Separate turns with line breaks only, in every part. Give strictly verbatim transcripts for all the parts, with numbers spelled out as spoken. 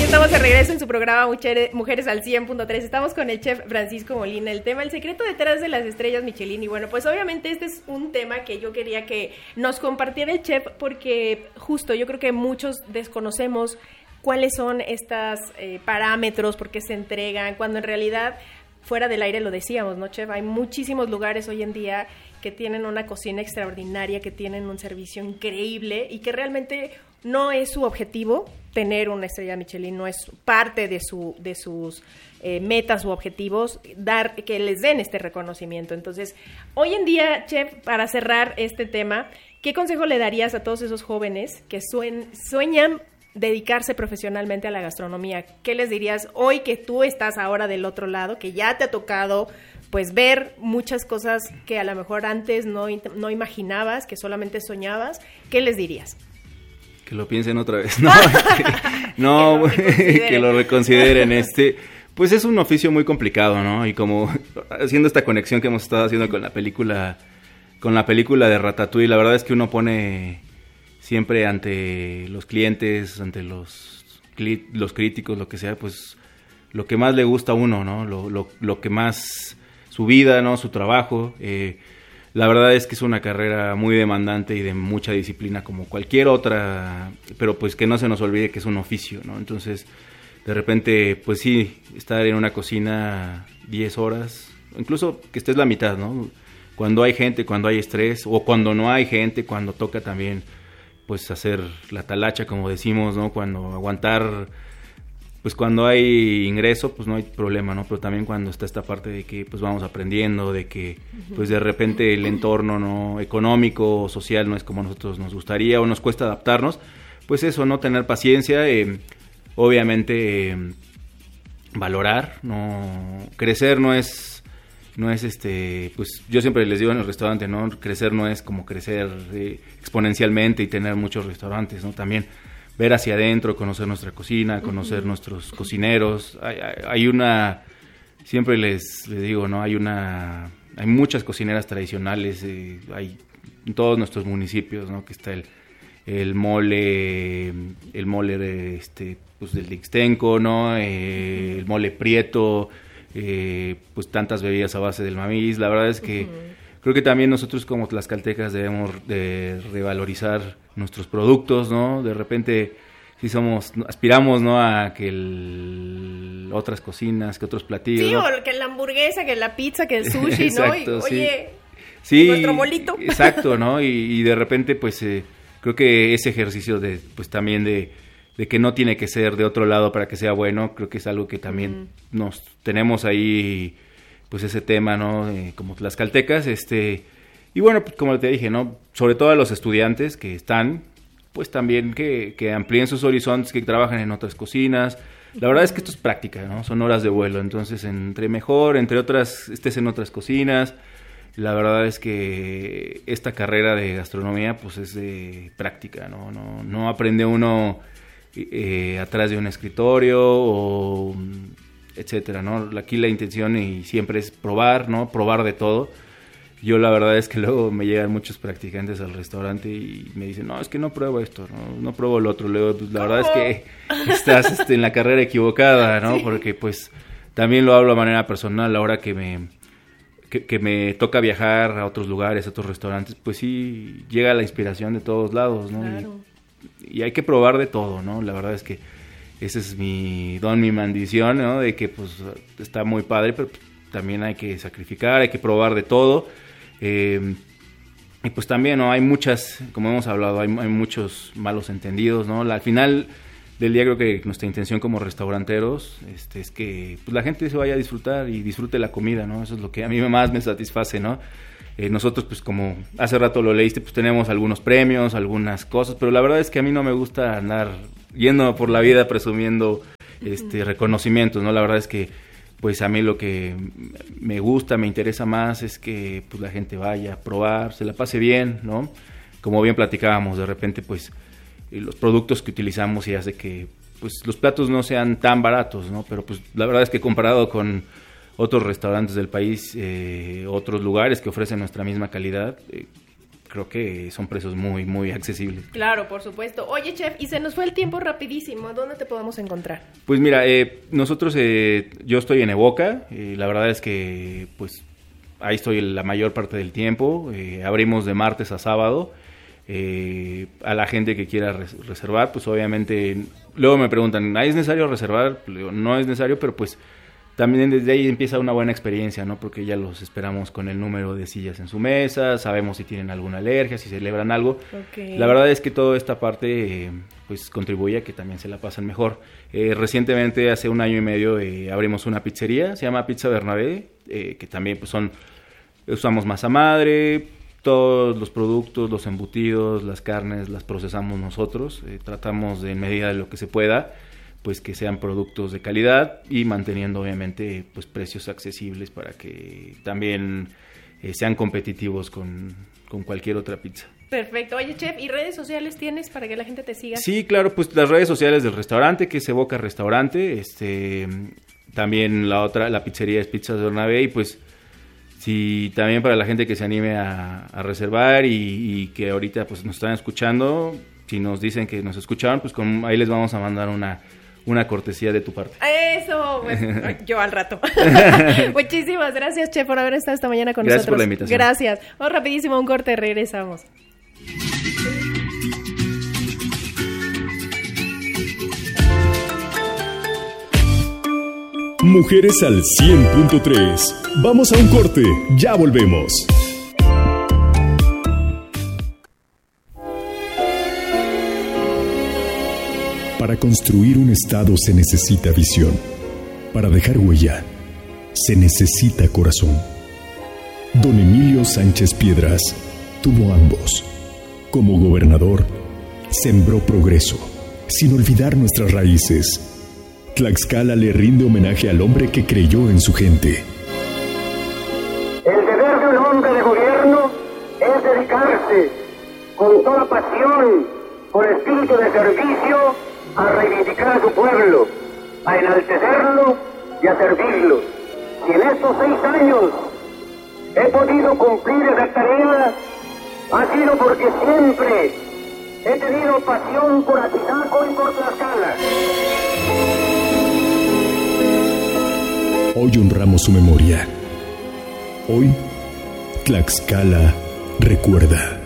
Estamos de regreso en su programa Mujeres, Mujeres al cien punto tres. Estamos con el chef Francisco Molina. El tema, el secreto detrás de las estrellas Michelin. Y bueno, pues obviamente este es un tema que yo quería que nos compartiera el chef, porque justo yo creo que muchos desconocemos cuáles son estos eh, parámetros, por qué se entregan, cuando en realidad, fuera del aire lo decíamos, ¿no, chef? Hay muchísimos lugares hoy en día que tienen una cocina extraordinaria, que tienen un servicio increíble y que realmente no es su objetivo tener una estrella Michelin, no es parte de su de sus eh, metas u objetivos dar que les den este reconocimiento. Entonces, hoy en día, chef, para cerrar este tema, ¿qué consejo le darías a todos esos jóvenes que suen, sueñan dedicarse profesionalmente a la gastronomía? ¿Qué les dirías hoy que tú estás ahora del otro lado, que ya te ha tocado pues ver muchas cosas que a lo mejor antes no, no imaginabas, que solamente soñabas? ¿Qué les dirías?
Que lo piensen otra vez. No, no que, lo que lo reconsideren. Este, pues es un oficio muy complicado, ¿no? Y como haciendo esta conexión que hemos estado haciendo con la película, con la película de Ratatouille, la verdad es que uno pone siempre ante los clientes, ante los, los críticos, lo que sea, pues lo que más le gusta a uno, ¿no? Lo, lo, lo que más, su vida, ¿no? Su trabajo. Eh, la verdad es que es una carrera muy demandante y de mucha disciplina como cualquier otra, pero pues que no se nos olvide que es un oficio, ¿no? Entonces, de repente, pues sí, estar en una cocina diez horas, incluso que estés la mitad, ¿no? Cuando hay gente, cuando hay estrés, o cuando no hay gente, cuando toca también pues hacer la talacha, como decimos, ¿no? Cuando aguantar, pues cuando hay ingreso, pues no hay problema, ¿no? Pero también cuando está esta parte de que pues vamos aprendiendo, de que pues de repente el entorno no económico o social no es como a nosotros nos gustaría o nos cuesta adaptarnos, pues eso, no tener paciencia, eh, obviamente eh, valorar, no crecer no es no es este, pues yo siempre les digo en el restaurante, ¿no? Crecer no es como crecer eh, exponencialmente y tener muchos restaurantes, ¿no? También ver hacia adentro, conocer nuestra cocina, conocer uh-huh. nuestros cocineros. Hay, hay, hay una, siempre les, les digo, ¿no? Hay una, hay muchas cocineras tradicionales, eh, hay en todos nuestros municipios, ¿no? Que está el, el mole, el mole de este, pues del Ixtenco, ¿no? Eh, el mole prieto. Eh, pues tantas bebidas a base del maíz. La verdad es que uh-huh. creo que también nosotros como tlaxcaltecas debemos de revalorizar nuestros productos, ¿no? De repente sí somos, aspiramos, ¿no? A que el, otras cocinas, que otros platillos.
Sí,
¿no?
O que la hamburguesa, que la pizza, que el sushi,
exacto,
¿no? Y,
sí.
Oye,
sí,
nuestro molito.
Exacto, ¿no? Y, y de repente pues eh, creo que ese ejercicio de, pues también de de que no tiene que ser de otro lado para que sea bueno, creo que es algo que también mm. nos tenemos ahí, pues ese tema, ¿no? Eh, como tlaxcaltecas, este, y bueno, pues como te dije, ¿no? Sobre todo a los estudiantes que están, pues también que, que amplíen sus horizontes, que trabajen en otras cocinas. La verdad es que esto es práctica, ¿no? Son horas de vuelo, entonces entre mejor, entre otras, estés en otras cocinas. La verdad es que esta carrera de gastronomía, pues es de práctica, ¿no? No, no aprende uno Eh, atrás de un escritorio o etcétera, ¿no? Aquí la intención y siempre es probar, ¿no? Probar de todo. Yo la verdad es que luego me llegan muchos practicantes al restaurante y me dicen, no, es que no pruebo esto, no, no pruebo lo otro. Luego, pues, la verdad es que estás este, en la carrera equivocada, ¿no? Sí. Porque pues también lo hablo de manera personal, ahora que me que, que me toca viajar a otros lugares, a otros restaurantes, pues sí llega la inspiración de todos lados, ¿no?
Claro.
Y, y hay que probar de todo, ¿no? La verdad es que ese es mi don, mi maldición, ¿no? De que pues está muy padre, pero también hay que sacrificar, hay que probar de todo. Eh, y pues también, ¿no? Hay muchas, como hemos hablado, hay, hay muchos malos entendidos, ¿no? Al final del día creo que nuestra intención como restauranteros este, es que pues, la gente se vaya a disfrutar y disfrute la comida, ¿no? Eso es lo que a mí más me satisface, ¿no? Eh, nosotros, pues como hace rato lo leíste, pues tenemos algunos premios, algunas cosas, pero la verdad es que a mí no me gusta andar yendo por la vida presumiendo este reconocimientos, ¿no? La verdad es que pues a mí lo que me gusta, me interesa más es que pues la gente vaya a probar, se la pase bien, ¿no? Como bien platicábamos, de repente pues los productos que utilizamos y hace que pues los platos no sean tan baratos, ¿no? Pero pues la verdad es que comparado con otros restaurantes del país, eh, otros lugares que ofrecen nuestra misma calidad, eh, creo que son precios muy, muy accesibles.
Claro, por supuesto. Oye, chef, y se nos fue el tiempo rapidísimo. ¿Dónde te podemos encontrar?
Pues mira, eh, nosotros, eh, yo estoy en Evoca. Eh, la verdad es que, pues, ahí estoy la mayor parte del tiempo. Eh, abrimos de martes a sábado. Eh, a la gente que quiera res- reservar, pues obviamente, luego me preguntan, ¿es necesario reservar? Pues, digo, no es necesario, pero pues también desde ahí empieza una buena experiencia, ¿no? Porque ya los esperamos con el número de sillas en su mesa, sabemos si tienen alguna alergia, si celebran algo.
Okay.
La verdad es que toda esta parte eh, pues contribuye a que también se la pasen mejor. Eh, recientemente, hace un año y medio, eh, abrimos una pizzería, se llama Pizza Bernabé, eh, que también pues son, usamos masa madre, todos los productos, los embutidos, las carnes, las procesamos nosotros. Eh, tratamos de, en medida de lo que se pueda, pues que sean productos de calidad y manteniendo obviamente pues precios accesibles para que también eh, sean competitivos con, con cualquier otra pizza.
Perfecto. Oye, chef, ¿y redes sociales tienes para que la gente te siga?
Sí, claro, pues las redes sociales del restaurante, que es Evoca Restaurante, este, también la otra, la pizzería es Pizzas Bernabé, y pues sí, también para la gente que se anime a, a reservar y, y que ahorita pues nos están escuchando, si nos dicen que nos escucharon, pues con, ahí les vamos a mandar una, una cortesía de tu parte.
Eso, pues, yo al rato. Muchísimas gracias, chef, por haber estado esta mañana con
Gracias
nosotros.
por la invitación.
Gracias. Vamos rapidísimo a un corte, regresamos.
Mujeres al cien punto tres. Vamos a un corte, ya volvemos. Para construir un estado se necesita visión. Para dejar huella, se necesita corazón. Don Emilio Sánchez Piedras tuvo ambos. Como gobernador, sembró progreso, sin olvidar nuestras raíces. Tlaxcala le rinde homenaje al hombre que creyó en su gente.
El deber de un hombre de gobierno es dedicarse con toda pasión, con espíritu de servicio, a reivindicar a su pueblo, a enaltecerlo y a servirlo. Y en estos seis años he podido cumplir esa tarea, ha sido porque siempre he tenido pasión por Apizaco y por Tlaxcala.
Hoy honramos su memoria. Hoy, Tlaxcala recuerda.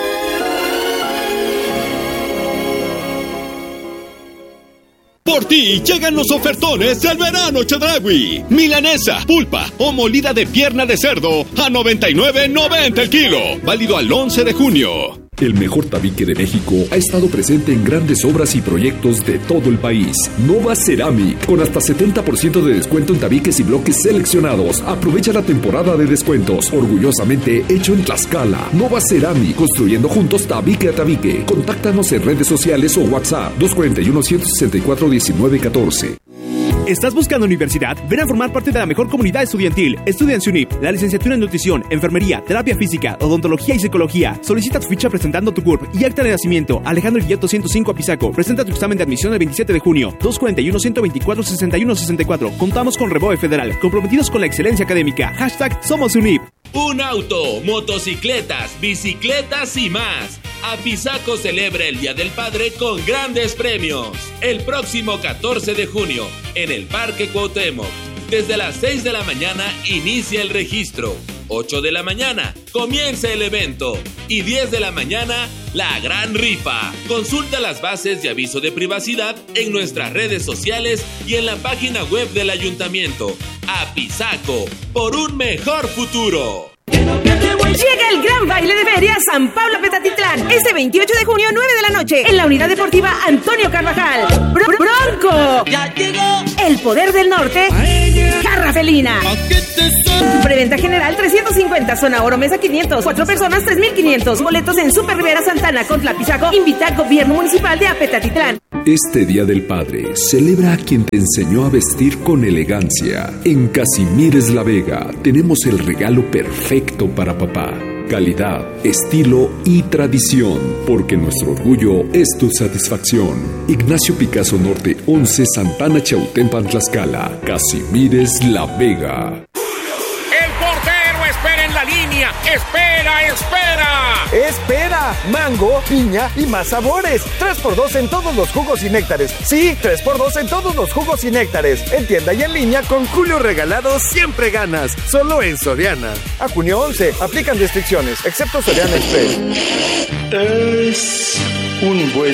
Por ti llegan los ofertones del verano Chedraui. Milanesa, pulpa o molida de pierna de cerdo a noventa y nueve noventa el kilo. Válido al once de junio.
El mejor tabique de México ha estado presente en grandes obras y proyectos de todo el país. Nova Ceramic, con hasta setenta por ciento de descuento en tabiques y bloques seleccionados. Aprovecha la temporada de descuentos. Orgullosamente hecho en Tlaxcala. Nova Ceramic, construyendo juntos tabique a tabique. Contáctanos en redes sociales o WhatsApp dos cuatro uno, uno seis cuatro, uno nueve uno cuatro.
¿Estás buscando universidad? Ven a formar parte de la mejor comunidad estudiantil. Estudia en SUNIP, la licenciatura en nutrición, enfermería, terapia física, odontología y psicología. Solicita tu ficha presentando tu C U R P y acta de nacimiento. Alejandro Guilleto ciento cinco Apizaco. Presenta tu examen de admisión el veintisiete de junio. dos cuatro uno, uno dos cuatro, seis uno seis cuatro. Contamos con Reboe Federal, comprometidos con la excelencia académica. Hashtag Somos SUNIP.
Un auto, motocicletas, bicicletas y más. Apizaco celebra el Día del Padre con grandes premios. El próximo catorce de junio, en el Parque Cuauhtémoc. Desde las seis de la mañana inicia el registro. ocho de la mañana comienza el evento. Y diez de la mañana, la gran rifa. Consulta las bases y aviso de privacidad en nuestras redes sociales y en la página web del ayuntamiento. Apizaco, por un mejor futuro.
Llega el gran baile de feria San Pablo Petatitlán. Este veintiocho de junio, nueve de la noche, en la unidad deportiva Antonio Carvajal. Bro- Bronco. Ya llegó. El poder del norte. Jarra felina. Preventa general trescientos cincuenta. Zona oro mesa quinientos. Cuatro personas tres mil quinientos. Boletos en Super Rivera Santana con Tlapizaco. Invita Gobierno Municipal de Apetatitlán.
Este Día del Padre celebra a quien te enseñó a vestir con elegancia. En Casimires La Vega tenemos el regalo perfecto para papá. Calidad, estilo y tradición, porque nuestro orgullo es tu satisfacción. Ignacio Picasso Norte once, Santana Chautempan, Tlaxcala. Casimires La Vega.
El portero está espera en la línea. ¡Espera, espera!
¡Espera! Mango, piña y más sabores. tres por dos en todos los jugos y néctares. Sí, tres por dos en todos los jugos y néctares. En tienda y en línea con Julio Regalado siempre ganas. Solo en Soriana. A junio once. Aplican restricciones, excepto Soriana Express.
Es un buen